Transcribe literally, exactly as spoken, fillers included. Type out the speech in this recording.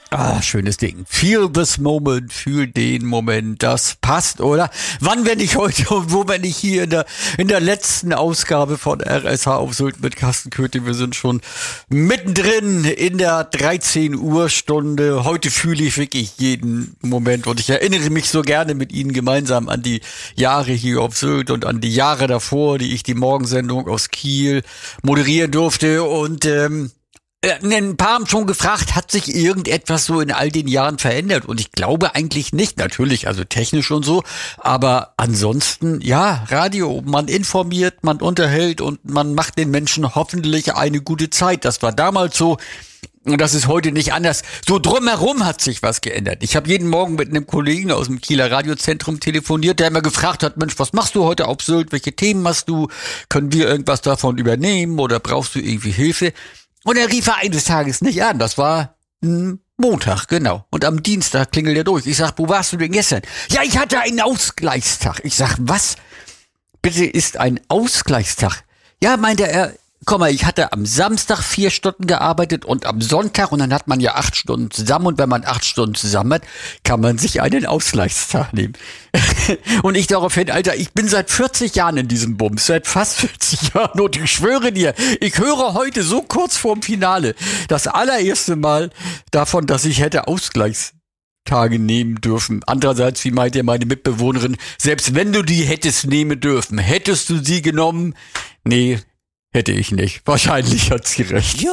Ah, schönes Ding. Feel this moment, fühl den Moment. Das passt, oder? Wann, wenn ich heute und wo, wenn ich hier in der, in der letzten Ausgabe von R S H auf Sylt mit Carsten Köthe. Wir sind schon mittendrin in der dreizehn Uhr Stunde. Heute fühle ich wirklich jeden Moment und ich erinnere mich so gerne mit Ihnen gemeinsam an die Jahre hier auf Sylt und an die Jahre davor, die ich die Morgensendung aus Kiel moderieren durfte und, ähm, ein paar haben schon gefragt, hat sich irgendetwas so in all den Jahren verändert? Und ich glaube eigentlich nicht, natürlich, also technisch und so, aber ansonsten, ja, Radio, man informiert, man unterhält und man macht den Menschen hoffentlich eine gute Zeit. Das war damals so und das ist heute nicht anders. So drumherum hat sich was geändert. Ich habe jeden Morgen mit einem Kollegen aus dem Kieler Radiozentrum telefoniert, der immer gefragt hat, Mensch, was machst du heute auf Sylt? Welche Themen hast du? Können wir irgendwas davon übernehmen oder brauchst du irgendwie Hilfe? Und er rief er eines Tages nicht an. Das war hm, Montag, genau. Und am Dienstag klingelt er durch. Ich sag, wo warst du denn gestern? Ja, ich hatte einen Ausgleichstag. Ich sag, was? Bitte ist ein Ausgleichstag? Ja, meinte er, komm mal, ich hatte am Samstag vier Stunden gearbeitet und am Sonntag und dann hat man ja acht Stunden zusammen und wenn man acht Stunden zusammen hat, kann man sich einen Ausgleichstag nehmen. Und ich daraufhin, Alter, ich bin seit vierzig Jahren in diesem Bums, seit fast vierzig Jahren und ich schwöre dir, ich höre heute so kurz vorm Finale das allererste Mal davon, dass ich hätte Ausgleichstage nehmen dürfen. Andererseits, wie meinte meine Mitbewohnerin, selbst wenn du die hättest nehmen dürfen, hättest du sie genommen? Nee, hätte ich nicht. Wahrscheinlich hat sie recht.